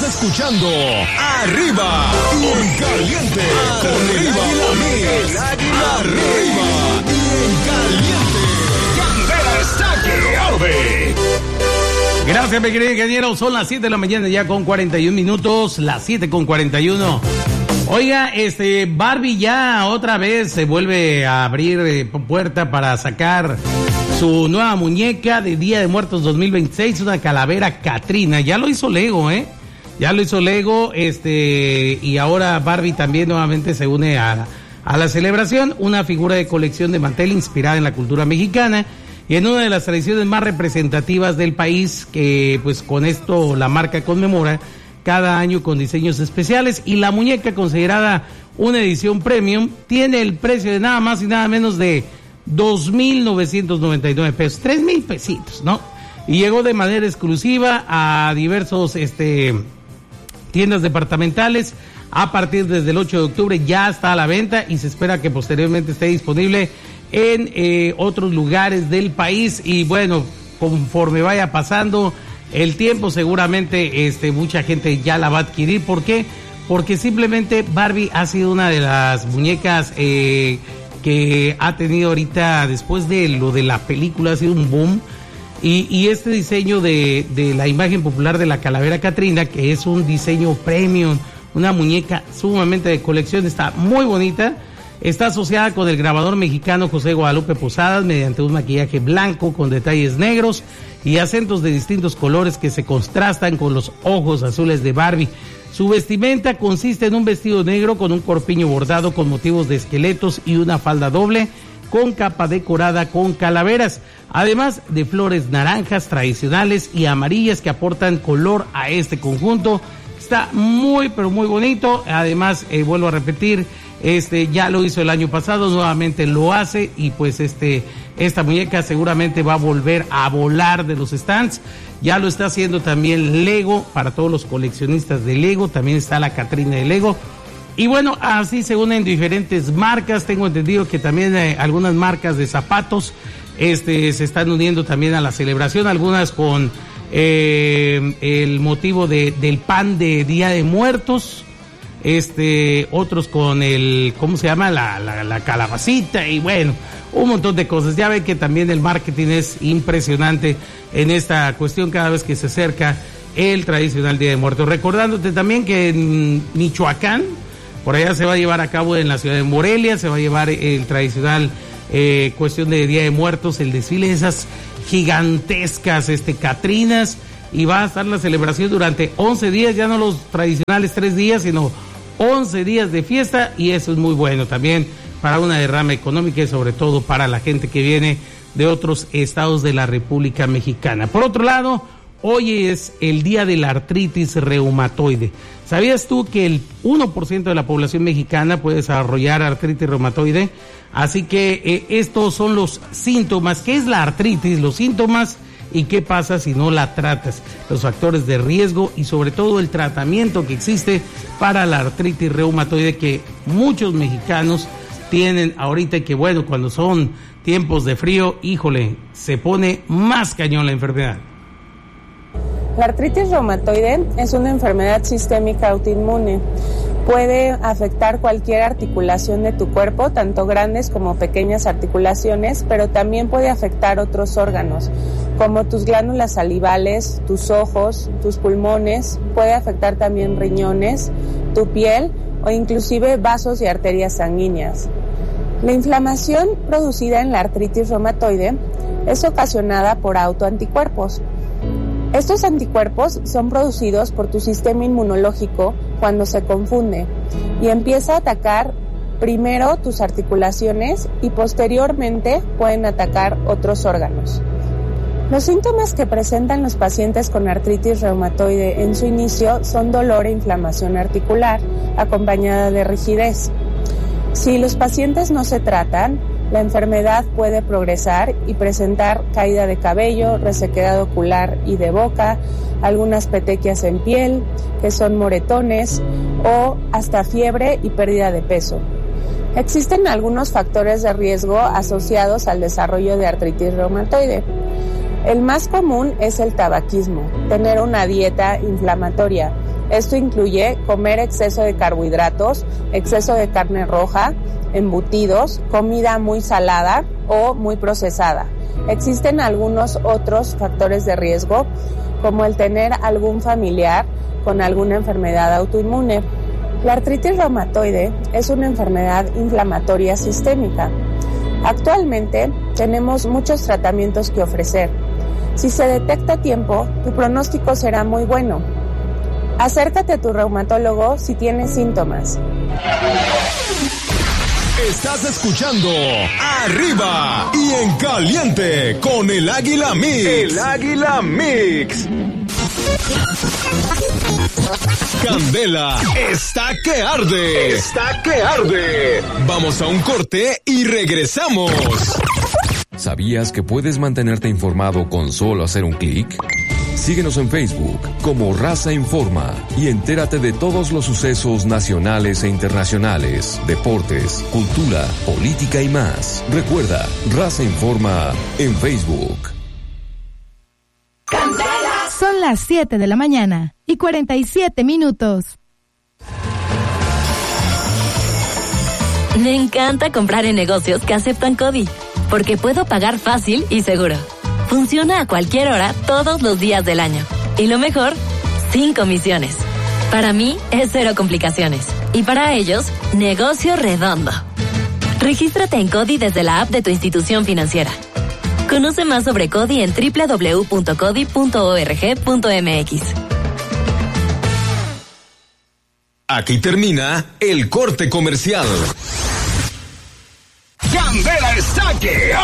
escuchando Arriba y en Caliente con el Águila Arriba y en Caliente. Candela está que arde. Gracias, mi querido ingeniero. Son las 7 de la mañana ya con 41 minutos. Las 7 con 41. Oiga, Barbie ya otra vez se vuelve a abrir puerta para sacar su nueva muñeca de Día de Muertos 2026, una calavera Catrina. Ya lo hizo Lego, Ya lo hizo Lego, y ahora Barbie también nuevamente se une a la celebración, una figura de colección de mantel inspirada en la cultura mexicana y en una de las tradiciones más representativas del país, que pues con esto la marca conmemora cada año con diseños especiales, y la muñeca, considerada una edición premium, tiene el precio de nada más y nada menos de 2,999 pesos, 3,000 pesitos, ¿no? Y llegó de manera exclusiva a diversos tiendas departamentales. A partir desde el 8 de octubre ya está a la venta y se espera que posteriormente esté disponible en otros lugares del país. Y bueno, conforme vaya pasando el tiempo, seguramente mucha gente ya la va a adquirir. ¿Por qué? Porque simplemente Barbie ha sido una de las muñecas que ha tenido ahorita, después de lo de la película, ha sido un boom. Y este diseño de la imagen popular de la calavera Catrina, que es un diseño premium, una muñeca sumamente de colección, está muy bonita. Está asociada con el grabador mexicano José Guadalupe Posadas mediante un maquillaje blanco con detalles negros y acentos de distintos colores que se contrastan con los ojos azules de Barbie. Su vestimenta consiste en un vestido negro con un corpiño bordado con motivos de esqueletos y una falda doble con capa decorada con calaveras, además de flores naranjas tradicionales y amarillas que aportan color a este conjunto. Está muy, pero muy bonito. Además, vuelvo a repetir, ya lo hizo el año pasado, nuevamente lo hace, y pues esta muñeca seguramente va a volver a volar de los stands. Ya lo está haciendo también Lego, para todos los coleccionistas de Lego, también está la Catrina de Lego. Y bueno, así se unen diferentes marcas. Tengo entendido que también algunas marcas de zapatos se están uniendo también a la celebración, algunas con el motivo del pan de Día de Muertos, otros con ¿cómo se llama? La calabacita, y bueno, un montón de cosas. Ya ven que también el marketing es impresionante en esta cuestión cada vez que se acerca el tradicional Día de Muertos. Recordándote también que en Michoacán, por allá se va a llevar a cabo, en la ciudad de Morelia, se va a llevar el tradicional cuestión de Día de Muertos, el desfile de esas gigantescas Catrinas, y va a estar la celebración durante 11 días, ya no los tradicionales 3 días, sino 11 días de fiesta, y eso es muy bueno también para una derrama económica y sobre todo para la gente que viene de otros estados de la República Mexicana. Por otro lado, hoy es el día de la artritis reumatoide. ¿Sabías tú que el 1% de la población mexicana puede desarrollar artritis reumatoide? Así que estos son los síntomas. ¿Qué es la artritis? Los síntomas y qué pasa si no la tratas. Los factores de riesgo y sobre todo el tratamiento que existe para la artritis reumatoide, que muchos mexicanos tienen ahorita, y que bueno, cuando son tiempos de frío, híjole, se pone más cañón la enfermedad. La artritis reumatoide es una enfermedad sistémica autoinmune. Puede afectar cualquier articulación de tu cuerpo, tanto grandes como pequeñas articulaciones, pero también puede afectar otros órganos, como tus glándulas salivales, tus ojos, tus pulmones, puede afectar también riñones, tu piel o inclusive vasos y arterias sanguíneas. La inflamación producida en la artritis reumatoide es ocasionada por autoanticuerpos. Estos anticuerpos son producidos por tu sistema inmunológico cuando se confunde y empieza a atacar primero tus articulaciones y posteriormente pueden atacar otros órganos. Los síntomas que presentan los pacientes con artritis reumatoide en su inicio son dolor e inflamación articular, acompañada de rigidez. Si los pacientes no se tratan, la enfermedad puede progresar y presentar caída de cabello, resequedad ocular y de boca, algunas petequias en piel, que son moretones, o hasta fiebre y pérdida de peso. Existen algunos factores de riesgo asociados al desarrollo de artritis reumatoide. El más común es el tabaquismo, tener una dieta inflamatoria, Esto incluye comer exceso de carbohidratos, exceso de carne roja, embutidos, comida muy salada o muy procesada. Existen algunos otros factores de riesgo, como el tener algún familiar con alguna enfermedad autoinmune. La artritis reumatoide es una enfermedad inflamatoria sistémica. Actualmente tenemos muchos tratamientos que ofrecer. Si se detecta a tiempo, tu pronóstico será muy bueno. Acércate a tu reumatólogo si tienes síntomas. Estás escuchando Arriba y en Caliente con el Águila Mix. El Águila Mix. Candela está que arde. Está que arde. Vamos a un corte y regresamos. ¿Sabías que puedes mantenerte informado con solo hacer un clic? Síguenos en Facebook como Raza Informa y entérate de todos los sucesos nacionales e internacionales, deportes, cultura, política y más. Recuerda, Raza Informa en Facebook. Son las 7 de la mañana y 47 minutos. Me encanta comprar en negocios que aceptan CODI, porque puedo pagar fácil y seguro. Funciona a cualquier hora, todos los días del año. Y lo mejor, sin comisiones. Para mí, es cero complicaciones. Y para ellos, negocio redondo. Regístrate en CODI desde la app de tu institución financiera. Conoce más sobre CODI en www.codi.org.mx. Aquí termina el corte comercial. Candela está que